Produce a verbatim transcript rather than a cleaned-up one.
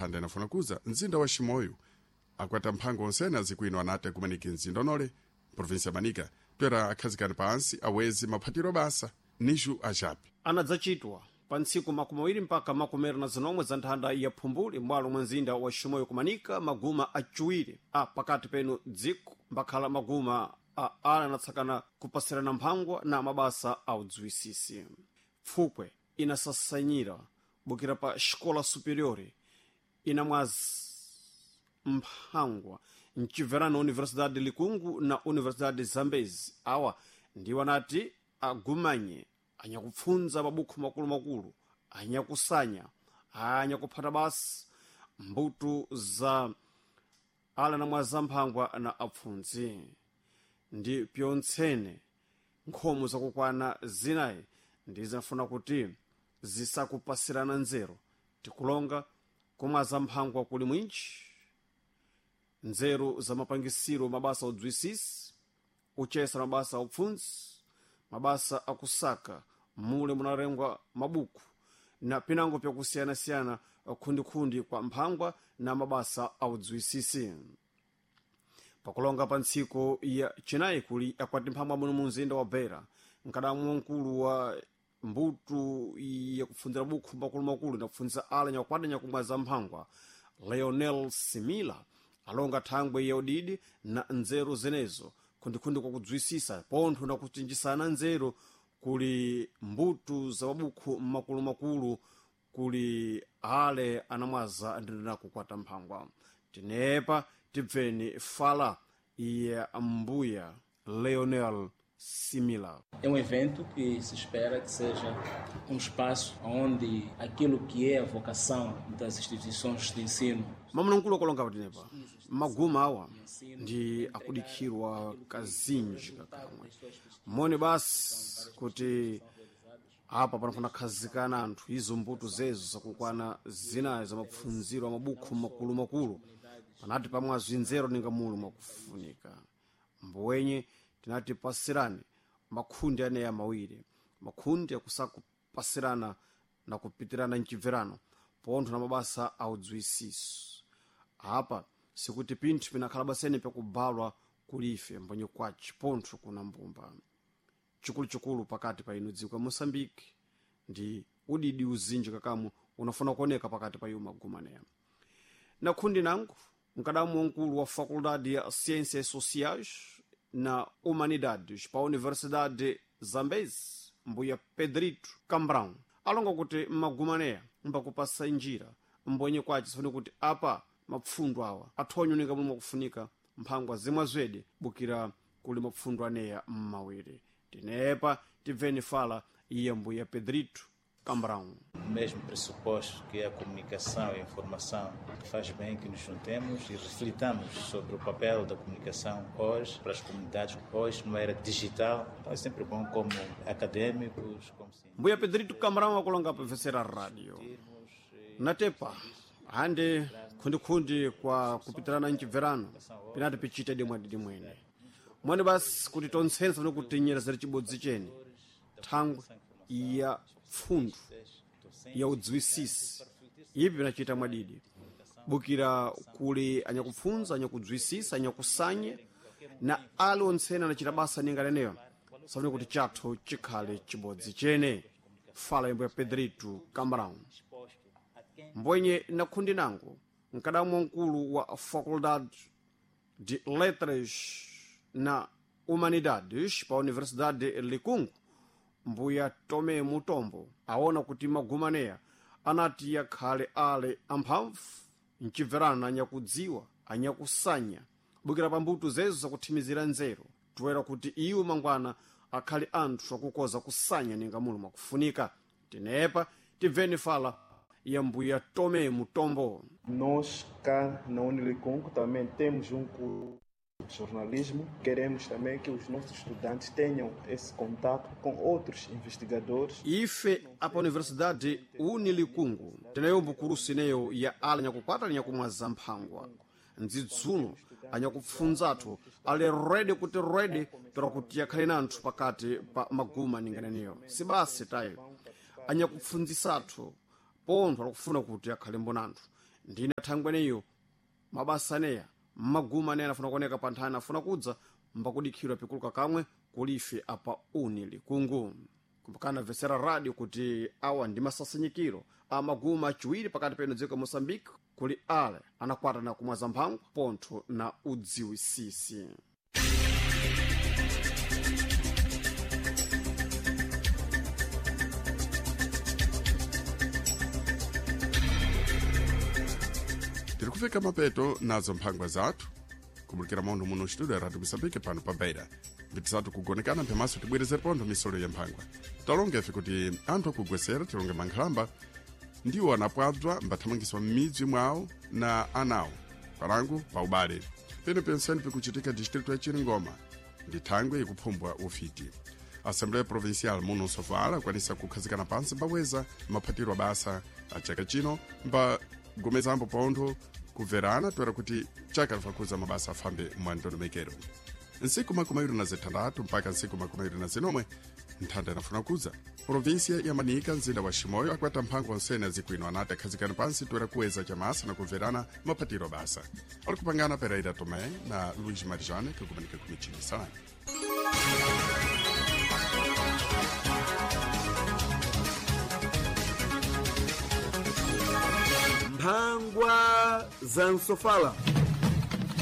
ande anafuna kuza mzinda wa Chimoio akwata mphango onsene azikwino anati akumaniki mzinda onole provinsi ya Manika toera akhazikani pansi awezi maphatiro basa nishu achapi anadzachitwa pa ntsiku makumi awiri mpaka makumi awiri na zinomwe za nthanda ya Phumbuli m'bwalo mwa mzinda wa Chimoio kumanika maguma aciwiri a pakati penu dziko mbakhala maguma a ala anatsakana kupasirana mphangwa na mabasa a udziwisisi. Pfupwe inasasanyira bukira pa Escola Superiore inamwazi mphangwa mchiverano Universidade Likungu na Universidade Zambezi awa ndiwo anati agumanye anyakupfunza mabuku makulu makulu anyakusanya anyakuphata basi mbuto za ala na mwaza mphangwa na apfunzi ndi pyontsene nkhomo zakukwana zinayi ndi zinafuna kuti zisakupasirana nzeru tikulonga kumwaza mphangwa kuli mwinji nzeru za mapangisiro mabasa udziwisisi uchesa mabasa upfunzi mabasa akusaka mule munarengwa mabuku na pinango pya kusiyana-siyana kundi-kundi kwa mphangwa na mabasa audziwisisi. Pakulonga pa ntsiku ya chinayi kuli akwati mphangwa muno mu mzinda wa Beira nkadamu mkulu wa mbutu ya kufunzira buku makulu makulu na kufunza ala nyakwada nyakumwaza mphangwa Leonel Simila alonga thangwe ya udidi na nzeru zenezo kundi-kundi kwa kudziwisisa pontho na kuchinjisana nzeru kuli mbutu za mabuku makulu makulu kuli ale anamwaza ndina kukwata mphangwa. Tinepa tibveni fala ya mbuya Leonel Simila. É um evento que se espera que seja um espaço onde aquilo que é a vocação das instituições de ensino. Mamuna nkulu kolonga patinepa maguma awa ndi akudikirwa kazinji kakamwe mone basi kuti apa panafuna khazikana anthu izo mbuto zezo zakukwana zinayi za mapfunziro amabuku makulu makulu panati pamwazi nzero ninga mulu makufunika mbwenye tinati pasirane makhundi aneya mawiri makhundi akusakupasirana na kupitirana mchibverano pontho na mabasa audziwisisi. Apa sikuti pinthu pinakhala basene pyakubalwa kulife mbonye kwachi pontho kuna mbumba chikulu-chikulu pakati pa inu dziko ya Moçambique ndi udidi uzinji kakamu unafuna kuoneka pakati pa yuma gumaneya. Na khundi nangu mkadamu wankulu wa Faculdade ya Ciências Sociais na Humanidades pa Universidade Zambezi mbuya Pedrito Cambrão alonga kuti magumaneya mbakupasa njira mbonye kwachi sifune kuti apa mapfundo awa athonyo ninga mumo kufunika mphangwa zimwe zwede bukira kuli mapfundo aneya mmawiri. Tinepa tiveni fala iya mbuya Pedrito Cambrão. O mesmo pressuposto que é a comunicação e a informação que faz bem que nos juntemos e reflitamos sobre o papel da comunicação hoje para as comunidades, hoje numa era digital. Então é sempre bom como acadêmicos, como cientistas. Mbuya Pedrito Cambrão akulonga professora radio. Natepa ande kundi-kundi kwa kupitirana mchibverano pinati pichita dimwe dimwene mwene basi kuti tonsensa no kutinyera zari chibodzi chene thangwe ya pfundu ya udziwisisi ipi pinachita mwadidi bukira kuli anyakupfunza anyakudziwisisa anyakusanya na ali onsene anachita basa ninga leneyo safune kuti chathu chikhale chibodzi chene. Fala ya mbuya Pedrito Cambrão. Mbwenye na khundi nangu mkadamu wankulu wa Faculdade de Letras na Humanidades pa Universidade Likungu mbuya Tome Mutombo aona kuti magumaneya anati yakhale ale amphamvu mchibverano anyakudziwa anyakusanya bukira pambuto zezo zakuthimizira nzeru toera kuti iwo mangwana akhale anthu akukoza kusanya ninga mulu makufunika. Tinepa tiveni fala ya mbuya Tome Mutombo. Nós cá na Unilikungu também temos um curso de jornalismo. Queremos também que os nossos estudantes tenham esse contato com outros investigadores. Ife apa Universidade Unilikungu tenayo bukurusi ineyo ya ala nyakukwata nyakumwaza mphangwa ndzidzuno anyakupfunzatu ale rede kuti rede pera kuti yakhale nanthu pakati pa maguma ninganeneyo sibasi tayo anyakupfunzisatu pontho akufuna kuti yakhale mbonanthu ndine thangweneyo mabasa aneya mmaguma ane anafuna kuoneka pa nthani afuna kudza mbakudikhidwa pikuluka kamwe kulife apa uni likungu kumbukana vesera radio kuti awa ndi masasinyikiro amaguma achiwiri pakati peno dziko Moçambique kuli ale anakwata na kumwaza mphango pontho na udziwisisi. Tiri kufika mapeto nazo mphangwa zathu kumulikira maondo muno studio ya Radio Moçambique pano pa Beira vitisatu kugonekana mpemaso tibwerezere pontho misolo ya mphangwa talongefe kuti anthu akugwesera tilonge mankhalamba ndiwo anapwadzwa mbathamangiswa m'midzi mwawo na anawo parango pa ubale peno pensani pikuchitika distrito ya Chiringoma ndi thangwe ikuphumbwa ufiti. Assembleya Provincial muno Sofala kwanisa kukhazikana pansi mbaweza maphatiro a basa a chaka chino mba gomezambo pontho kuverana toera kuti chaka lifakuza mabasa afambe mwandondomekero. Nsiku makumi awiri na zitandatu mpaka nsiku makumi awiri na zinomwe nthanda inafuna kuza provinsia ya Manika mzinda wa Chimoio akwata mphango onsene azikuino anati akhazikana pansi toera kuweza chamasa na kuverana maphatiro basa ali kupangana Pereira Tomé na Luiz Marijane kakumanika kumichini salani. Mphangwa za Nsofala.